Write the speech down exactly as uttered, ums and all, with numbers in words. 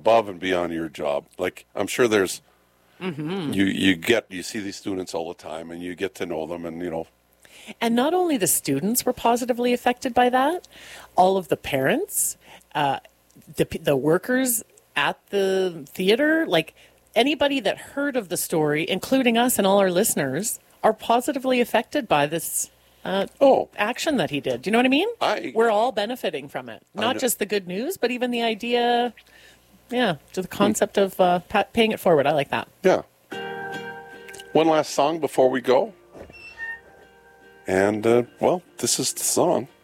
above and beyond your job. Like, I'm sure there's, Mm-hmm. you, you get, you see these students all the time and you get to know them and, you know. And not only the students were positively affected by that, all of the parents, uh, the, the workers at the theater, like anybody that heard of the story, including us and all our listeners, are positively affected by this uh, oh. action that he did. Do you know what I mean? I, We're all benefiting from it. Not just the good news, but even the idea, yeah, to the concept hmm. of uh, paying it forward. I like that. Yeah. One last song before we go. And, uh, well, this is the song.